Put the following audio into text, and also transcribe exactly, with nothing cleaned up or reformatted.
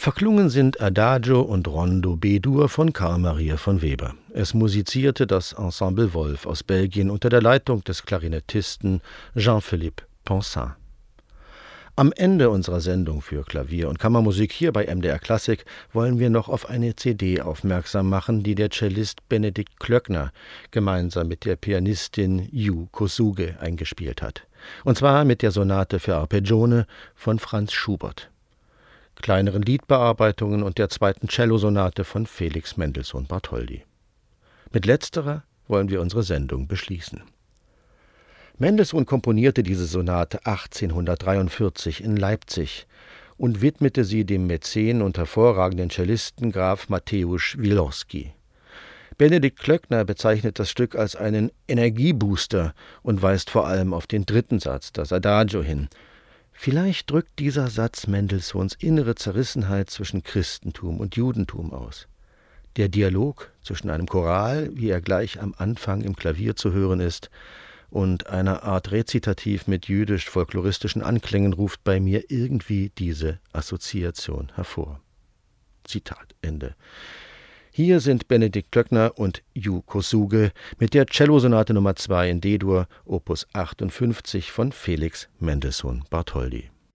Verklungen sind Adagio und Rondo B-Dur von Carl Maria von Weber. Es musizierte das Ensemble Wolf aus Belgien unter der Leitung des Klarinettisten Jean-Philippe Poncin. Am Ende unserer Sendung für Klavier und Kammermusik hier bei M D R Klassik wollen wir noch auf eine C D aufmerksam machen, die der Cellist Benedikt Klöckner gemeinsam mit der Pianistin Yu Kosuge eingespielt hat. Und zwar mit der Sonate für Arpeggione von Franz Schubert, kleineren Liedbearbeitungen und der zweiten Cellosonate von Felix Mendelssohn Bartholdy. Mit letzterer wollen wir unsere Sendung beschließen. Mendelssohn komponierte diese Sonate achtzehnhundertdreiundvierzig in Leipzig und widmete sie dem Mäzen und hervorragenden Cellisten Graf Mateusz Wilorski. Benedikt Klöckner bezeichnet das Stück als einen Energiebooster und weist vor allem auf den dritten Satz, das Adagio, hin. Vielleicht drückt dieser Satz Mendelssohns innere Zerrissenheit zwischen Christentum und Judentum aus. Der Dialog zwischen einem Choral, wie er gleich am Anfang im Klavier zu hören ist, und einer Art Rezitativ mit jüdisch-folkloristischen Anklängen ruft bei mir irgendwie diese Assoziation hervor. Zitat Ende. Hier sind Benedikt Klöckner und Yu Kosuge mit der Cellosonate Nummer zwei in D-Dur, Opus achtundfünfzig von Felix Mendelssohn Bartholdy.